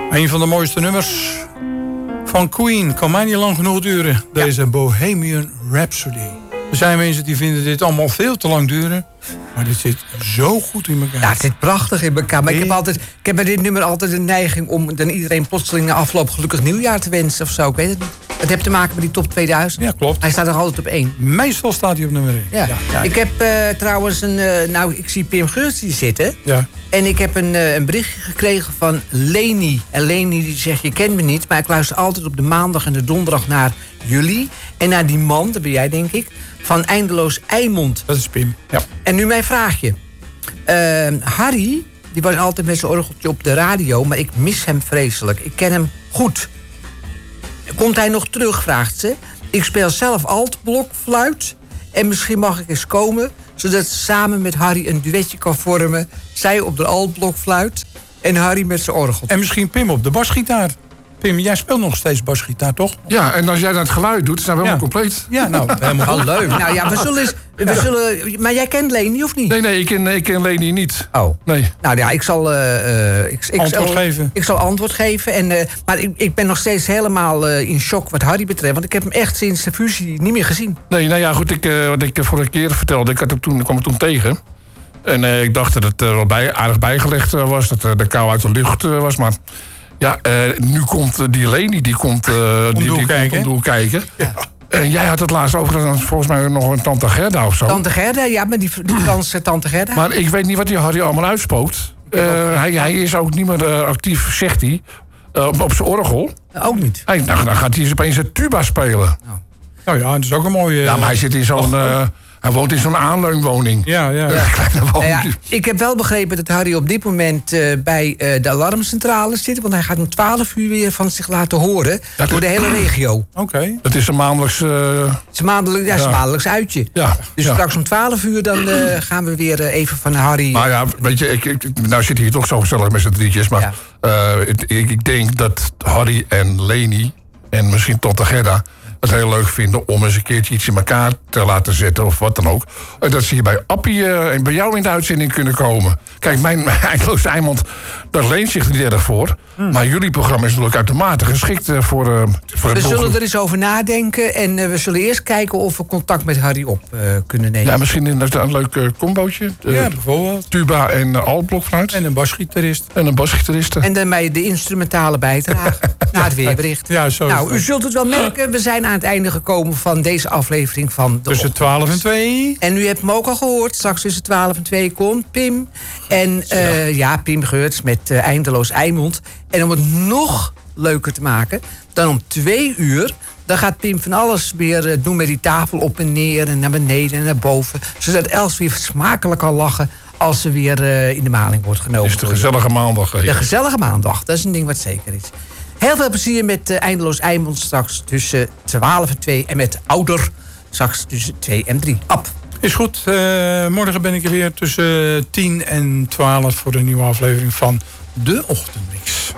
Een van de mooiste nummers van Queen. Kan mij niet lang genoeg duren. Deze Bohemian Rhapsody. Er zijn mensen die vinden dit allemaal veel te lang duren. Maar dit zit zo goed in elkaar. Ja, het zit prachtig in elkaar. Maar ik heb bij dit nummer altijd een neiging om dan iedereen plotseling na afloop gelukkig nieuwjaar te wensen of zo. Ik weet het niet. Het heeft te maken met die top 2000. Ja, klopt. Hij staat er altijd op 1. Meestal staat hij op nummer 1. Ja. Ik heb trouwens ik zie Pim Geurts hier zitten. Ja. En ik heb een berichtje gekregen van Leni. En Leni die zegt, je kent me niet, maar ik luister altijd op de maandag en de donderdag naar jullie. En naar die man, dat ben jij denk ik, van Eindeloos Eimond. Dat is Pim, ja. En nu mijn vraagje. Harry, die was altijd met zijn orgeltje op de radio, maar ik mis hem vreselijk. Ik ken hem goed. Komt hij nog terug, vraagt ze. Ik speel zelf altblokfluit. En misschien mag ik eens komen, zodat ze samen met Harry een duetje kan vormen. Zij op de altblokfluit en Harry met zijn orgel. En misschien Pim op de basgitaar. Pim, jij speelt nog steeds basgitaar, toch? Ja, en als jij dat geluid doet, zijn we helemaal compleet. Ja, nou, helemaal goed. Leuk. Nou ja, we zullen... Maar jij kent Leni, of niet? Nee, ik ken Leni niet. Oh. Nee. Nou ja, ik zal... antwoord geven. Ik zal antwoord geven. Maar ik ben nog steeds helemaal in shock wat Harry betreft. Want ik heb hem echt sinds de fusie niet meer gezien. Nee, nou ja, goed. Wat ik vorige keer vertelde, ik kwam hem toen tegen. En ik dacht dat het aardig bijgelegd was. Dat de kou uit de lucht was, maar... Ja, nu komt die Leni, die komt kijken. Ja. En jij had het laatst over, volgens mij nog een Tante Gerda of zo. Tante Gerda, ja, maar die Franse Tante Gerda. Maar ik weet niet wat die Harry allemaal uitspookt. Hij is ook niet meer actief, zegt hij, op zijn orgel. Ook niet. Dan gaat hij eens opeens een tuba spelen. Nou ja, dat is ook een mooie... Ja, maar hij zit in zo'n... Hij woont in zo'n aanleunwoning. Ja. Nou ja, ik heb wel begrepen dat Harry op dit moment bij de alarmcentrale zit. Want hij gaat om 12 uur weer van zich laten horen door de hele regio. Oké. Dat is een maandelijks... Zijn maandelijks uitje. Ja. Dus straks om 12 uur dan gaan we weer even van Harry... Maar ja, weet je, nou zit hier toch zo gezellig met z'n drietjes. Maar ik denk dat Harry en Leni en misschien Tante Gerda... het heel leuk vinden om eens een keertje iets in elkaar te laten zetten of wat dan ook. Dat ze hier bij Appie en bij jou in de uitzending kunnen komen. Kijk, mijn Eindeloos Eimond, dat leent zich niet erg voor. Maar jullie programma is natuurlijk uitermate geschikt voor het We zullen er eens over nadenken en we zullen eerst kijken of we contact met Harry op kunnen nemen. Ja, misschien een leuk combootje. Ja, bijvoorbeeld. Tuba en altblokfluit. En een basgitarist. En dan bij de instrumentale bijdrage na het weerbericht. Ja, zo. Nou, u zult het wel merken, we zijn aan het einde gekomen van deze aflevering van de Tussen 12 en 2. En u hebt hem ook al gehoord, straks tussen 12 en 2 komt Pim. En Pim Geurts met Eindeloos Eimond. En om het nog leuker te maken, dan om 2 uur... dan gaat Pim van alles weer doen met die tafel op en neer... en naar beneden en naar boven. Zodat Els weer smakelijk kan lachen als ze weer in de maling wordt genomen. Het is de gezellige maandag. De gezellige maandag, dat is een ding wat zeker is. Heel veel plezier met Eindeloos Eimond straks tussen 12 en 2... en met Ouder straks tussen 2 en 3. Ab. Is goed. Morgen ben ik er weer tussen 10 en 12... voor een nieuwe aflevering van De Ochtendmix.